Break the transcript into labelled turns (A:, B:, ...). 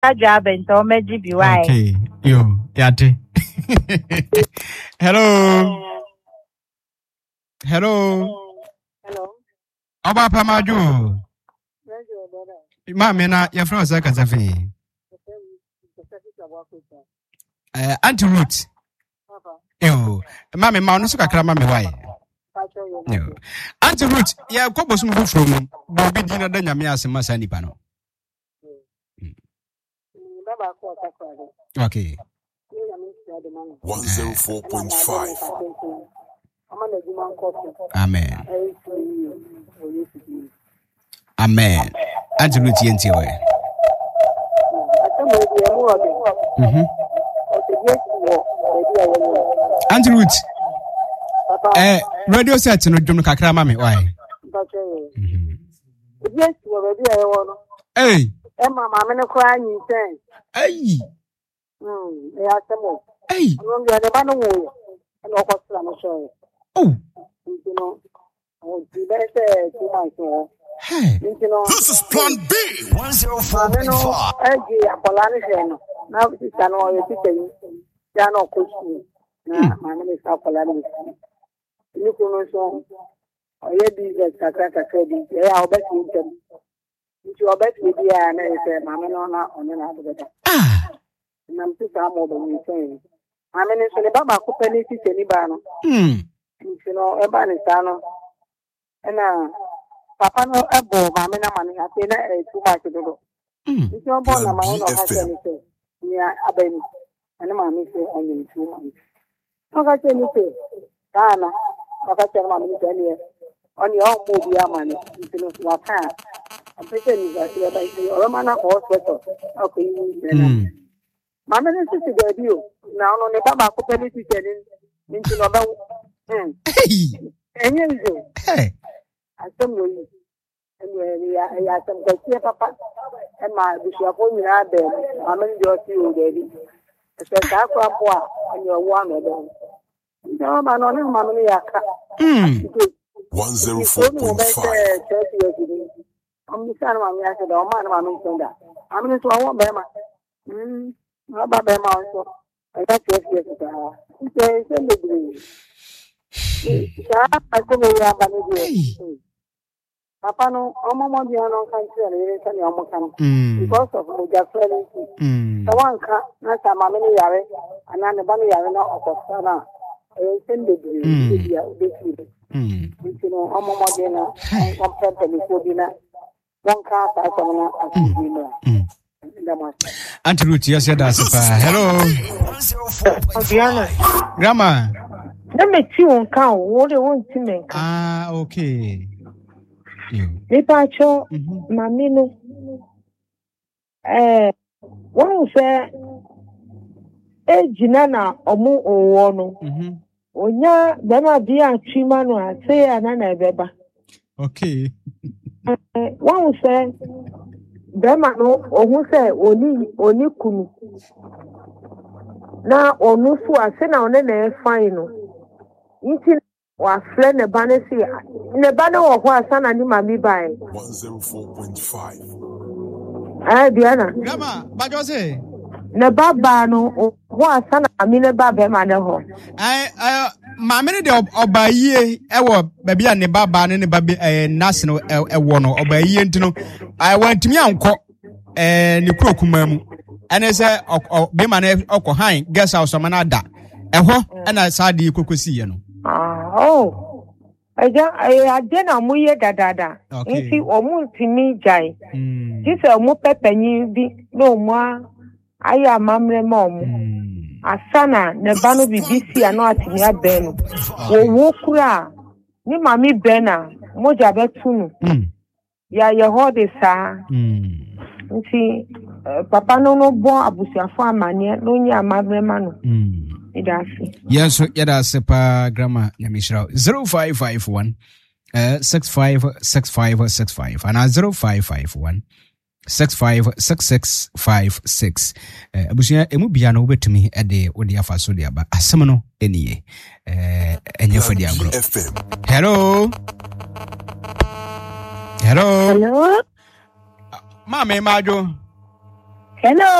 A: job and to meji bi why.
B: Okay. Yo, yate. Hello. Oba pamaju. Mama na your friend say kasafi. Auntie Ruth. Yo, mama ma no so kakra mama why. Yo. Auntie Ruth, ya kobo so mfu from bobi di na da nyame asema sa nipa no. Okay.
C: 104.5.
B: Amen. Amen. Auntie Ruth yenti we. Auntie Ruth. Radio set no dum kakra mama why.
D: Yes, we already I want.
B: Hey.
D: Emma, mama no cry you say.
B: Hey.
D: They are some.
B: Hey.
D: You are the man who and of course I'm sure.
B: Oh.
D: You know. Oh, the best too much.
B: Hey.
D: You know.
C: This is Plan B 104.5.
D: I give a Polanish. Now this is an oil teaching. They are not Christian. Nah, my name is Apolani. You can also. I hear these Sakaka credit. They are better in them. Into a better idea, and I say, Mamma, on another. And I'm too calm over you saying. I mean, it's about my company, any banner. You know, a banistano. And Papa no abo, Mamma, money, I pay too much to do. It's your born a man of anything. Yeah, a baby. And a mammy say, only 2 months. How can you say? Dana, how can you mammy tell you? On your own movie, money, you know, what time. I'm pretending that you are like the Romana horse vessel. Okay, Mamma is to the view. Now, on the Baba company telling into Nobel. And you
B: Hey.
D: I some way. And I have some good papa. And my bishop only had there. Mamma, you're still ready. I said, I can't and you're one of them. No, man, on him, Mamma.
C: 104.5.
D: I'm the son of my said, oh, man, I'm that. I'm going to want Bema. How about Bema also? I got yes, it's a degree. I come here, Papa, no, Mamma, the unknown country, and you can because of the friendly. The one can't, not a mammy yare, and then the bunny yare of Sana. I send the you know, I'm more dinner, and compared to the dinner. One car, I come
B: Auntie Ruth, yes, that's hello. Grandma.
A: Let me see on count. What do you want to make?
B: Ah, okay.
A: Nipacho, mamino. One say, Jinana, Omu Owono. Onya, Bema Dia Chimano, say Anana Beba.
B: Okay.
A: One say, Bema no, or say, Oni Kunu. Now, Onufu, I say now, then final. Inti wa friend the banner see the banner of what son and mammy by
C: 104.5.
B: Diana. Grandma, but you say
A: the baba no what son I mean about them and ho.
B: Mammy the obaye ewo baby and the baba and the baby national one or obey no. I want me uncle and the crokumum and I say be man oko high guess house of manada. And I saw the kukusi, you know.
A: Oh, I didn't know you da. You see, or multi jai. This a more penny be no more. I am mamre mom. Asana, Nebano BBC and not in your ben. O wokura. Ni mami bena. Moja betunu. Ya your hode sa. You see, Papa no bon abusia for mania, no nya mamre mano.
B: Yes, yes, Grandma Yamishra 0551 656565 and 0551 656656. Abusia emubia no betumi ede odi afaso de aba asemno eniye enye fodi agro. Hello.
A: Hello.
B: Mama Majo.
D: Hello.